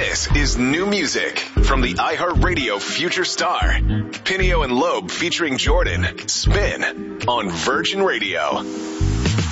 This is new music from the iHeartRadio Future Star. Pinio and Loeb featuring Jordan. Spin on Virgin Radio.